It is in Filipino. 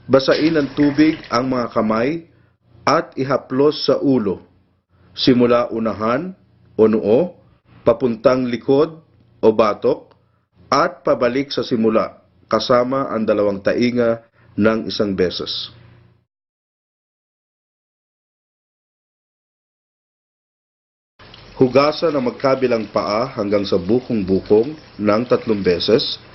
Basain ng tubig ang mga kamay at ihaplos sa ulo, simula unahan o noo, papuntang likod o batok, at pabalik sa simula, kasama ang dalawang tainga ng isang beses. Hugasan ang magkabilang paa hanggang sa bukong-bukong ng 3 beses